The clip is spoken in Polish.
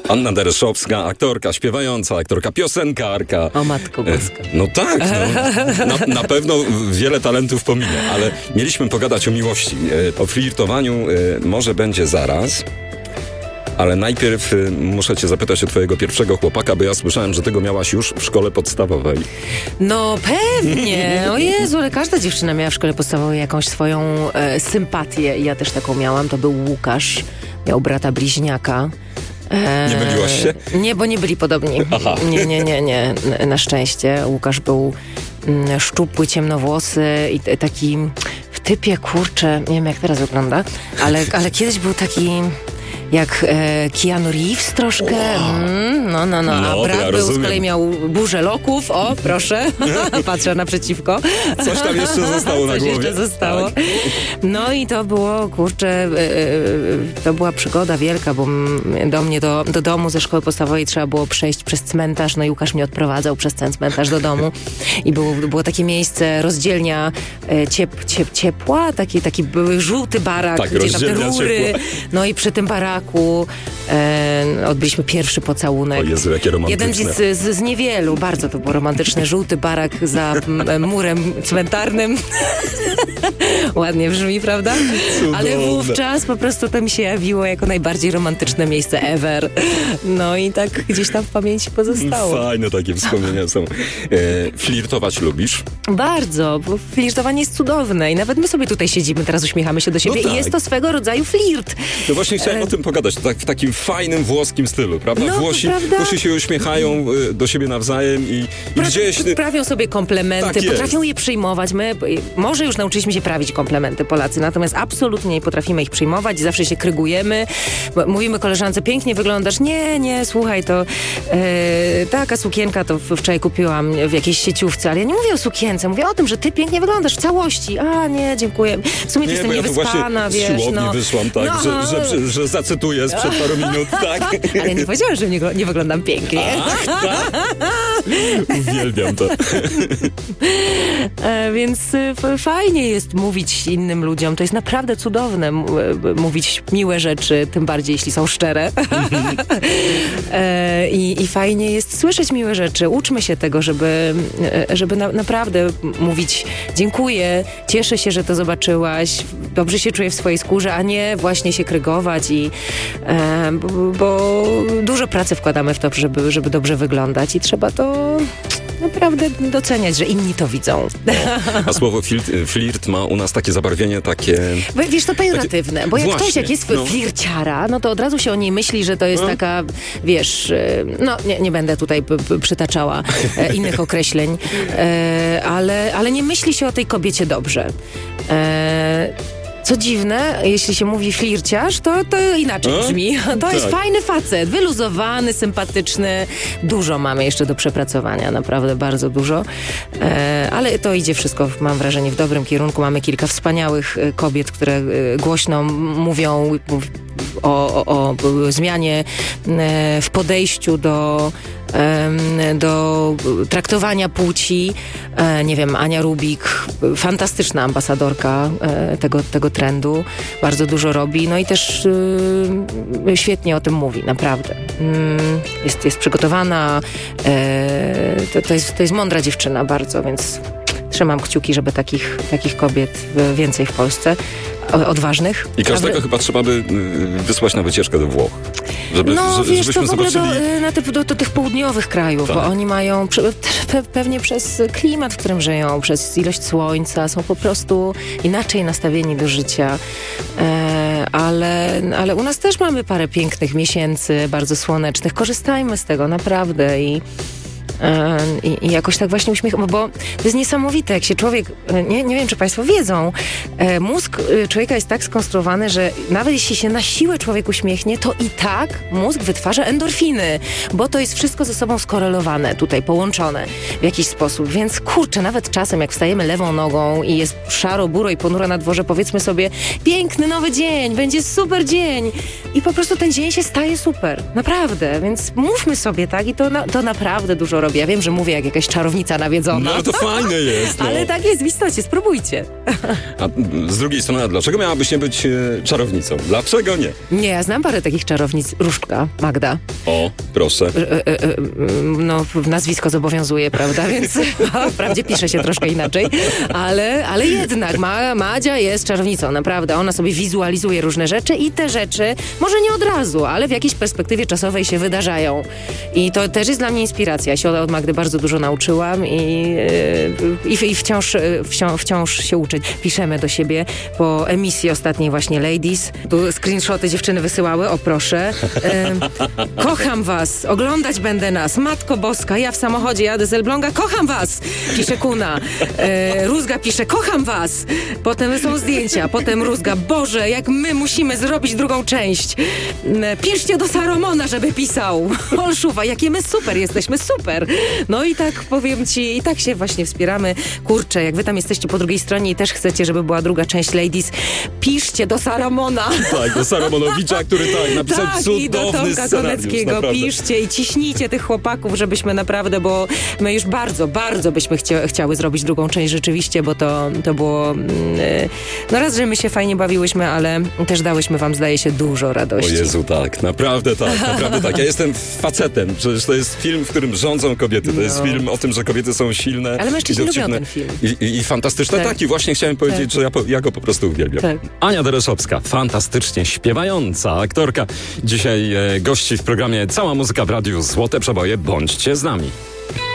Anna Dereszowska, aktorka śpiewająca, aktorka piosenkarka. O matko boska. No tak, na pewno wiele talentów pominie, ale mieliśmy pogadać o miłości. O flirtowaniu może będzie zaraz. Ale najpierw muszę cię zapytać o twojego pierwszego chłopaka, bo ja słyszałem, że tego miałaś już w szkole podstawowej. No pewnie. O Jezu, ale każda dziewczyna miała w szkole podstawowej jakąś swoją sympatię. I ja też taką miałam. To był Łukasz. Miał brata bliźniaka. Nie myliłaś się? Nie, bo nie byli podobni. Aha. Nie. Na szczęście. Łukasz był szczupły, ciemnowłosy i taki w typie, kurczę, nie wiem jak teraz wygląda, ale kiedyś był taki... Jak Keanu Reeves troszkę. No. A brat był, z kolei miał burzę loków. O, proszę. Patrzę naprzeciwko. Coś tam jeszcze zostało na głowie. Coś jeszcze zostało. Tak. No i to było, kurczę, to była przygoda wielka, bo do mnie, do domu ze szkoły podstawowej trzeba było przejść przez cmentarz. No i Łukasz mnie odprowadzał przez ten cmentarz do domu. I było takie miejsce, rozdzielnia ciepła, taki były żółty barak, tak, gdzie tam te rury. Ciepła. No i przy tym baraku odbyliśmy pierwszy pocałunek. O Jezu, jakie romantyczne. Jeden z niewielu, bardzo to był romantyczny, żółty barak za murem cmentarnym. Ładnie brzmi, prawda? Cudowne. Ale wówczas po prostu to mi się jawiło jako najbardziej romantyczne miejsce ever. No i tak gdzieś tam w pamięci pozostało. Fajne takie wspomnienia są. Flirtować lubisz? Bardzo, bo flirtowanie jest cudowne i nawet my sobie tutaj siedzimy, teraz uśmiechamy się do siebie tak. I jest to swego rodzaju flirt. No właśnie chciałem o tym pogadać, to tak w takim fajnym włoskim stylu, prawda? No, Włosi się uśmiechają do siebie nawzajem i gdzieś... Prawią sobie komplementy, tak potrafią je przyjmować. My może już nauczyliśmy się prawić komplementy Polacy, natomiast absolutnie nie potrafimy ich przyjmować, zawsze się krygujemy, mówimy koleżance, pięknie wyglądasz, nie, słuchaj, to taka sukienka to wczoraj kupiłam w jakiejś sieciówce, ale ja nie mówię o sukience, mówię o tym, że ty pięknie wyglądasz w całości. A nie, dziękuję. W sumie ty jestem niewyspana, wiesz. Z siłowni wyszłam, tak, że zacytuję sprzed paru minut, tak. Ale nie powiedziałam, że nie wyglądam pięknie. Ach, tak? Uwielbiam to. Więc fajnie jest mówić innym ludziom. To jest naprawdę cudowne mówić miłe rzeczy, tym bardziej jeśli są szczere. I fajnie jest słyszeć miłe rzeczy. Uczmy się tego, żeby naprawdę mówić dziękuję, cieszę się, że to zobaczyłaś, dobrze się czuję w swojej skórze, a nie właśnie się krygować bo dużo pracy wkładamy w to, żeby dobrze wyglądać i trzeba to naprawdę doceniać, że inni to widzą. A słowo flirt ma u nas takie zabarwienie, takie... Wiesz, to pejoratywne, bo jak właśnie, ktoś jak jest flirciara, no to od razu się o niej myśli, że to jest taka, wiesz, nie będę tutaj przytaczała innych określeń, ale nie myśli się o tej kobiecie dobrze. Co dziwne, jeśli się mówi flirciarz, to inaczej brzmi. To jest fajny facet, wyluzowany, sympatyczny. Dużo mamy jeszcze do przepracowania, naprawdę bardzo dużo. Ale to idzie wszystko, mam wrażenie, w dobrym kierunku. Mamy kilka wspaniałych kobiet, które głośno mówią o zmianie w podejściu do traktowania płci. Nie wiem, Ania Rubik, fantastyczna ambasadorka tego trendu, bardzo dużo robi, no i też świetnie o tym mówi, naprawdę. Jest przygotowana, to jest mądra dziewczyna bardzo, więc trzymam kciuki, żeby takich kobiet więcej w Polsce, odważnych. I każdego chyba trzeba by wysłać na wycieczkę do Włoch. Żebyśmy w ogóle do tych południowych krajów, tak. Bo oni mają pewnie przez klimat, w którym żyją, przez ilość słońca, są po prostu inaczej nastawieni do życia. Ale u nas też mamy parę pięknych miesięcy, bardzo słonecznych. Korzystajmy z tego, naprawdę. I jakoś tak właśnie uśmiecham, bo to jest niesamowite, jak się człowiek, nie wiem, czy państwo wiedzą, mózg człowieka jest tak skonstruowany, że nawet jeśli się na siłę człowiek uśmiechnie, to i tak mózg wytwarza endorfiny, bo to jest wszystko ze sobą skorelowane, tutaj połączone w jakiś sposób, więc kurczę, nawet czasem jak wstajemy lewą nogą i jest szaro, buro i ponuro na dworze, powiedzmy sobie, piękny nowy dzień, będzie super dzień i po prostu ten dzień się staje super, naprawdę, więc mówmy sobie, tak, i to naprawdę dużo robi robi. Ja wiem, że mówię jak jakaś czarownica nawiedzona. No to fajne jest. No. Ale tak jest w istocie, spróbujcie. A z drugiej strony, a dlaczego miałabyś nie być czarownicą? Dlaczego nie? Nie, ja znam parę takich czarownic. Różdżka, Magda. O, proszę. No, nazwisko zobowiązuje, prawda? Więc wprawdzie pisze się troszkę inaczej, ale jednak Madzia jest czarownicą, naprawdę. Ona sobie wizualizuje różne rzeczy i te rzeczy, może nie od razu, ale w jakiejś perspektywie czasowej się wydarzają. I to też jest dla mnie inspiracja. Ja się od Magdy bardzo dużo nauczyłam i wciąż się uczyć. Piszemy do siebie po emisji ostatniej właśnie Ladies. Tu screenshoty dziewczyny wysyłały, o proszę. Kocham was, oglądać będę nas. Matko Boska, ja w samochodzie jadę z Elbląga, kocham was, pisze Kuna. Rózga pisze, kocham was. Potem są zdjęcia, potem Rózga, Boże, jak my musimy zrobić drugą część. Piszcie do Saromona, żeby pisał. Olszuwa, jakie my super jesteśmy, super. No i tak powiem ci, i tak się właśnie wspieramy. Kurczę, jak wy tam jesteście po drugiej stronie i też chcecie, żeby była druga część Ladies, piszcie do Saramona. Tak, do Saramonowicza, który napisał cudowny i do Tomka Koneckiego, naprawdę. Piszcie i ciśnijcie tych chłopaków, żebyśmy naprawdę, bo my już bardzo, bardzo byśmy chciały zrobić drugą część rzeczywiście, bo to było no raz, że my się fajnie bawiłyśmy, ale też dałyśmy wam, zdaje się, dużo radości. O Jezu, tak, naprawdę tak, naprawdę tak. Ja jestem facetem, przecież to jest film, w którym rządzą kobiety. To jest film o tym, że kobiety są silne. Ale mężczyźni lubią ten film. I fantastyczne. Tak, i właśnie chciałem powiedzieć, że ja go po prostu uwielbiam. Tak. Ania Dereszowska, fantastycznie śpiewająca aktorka. Dzisiaj gości w programie Cała Muzyka w Radiu Złote Przeboje. Bądźcie z nami.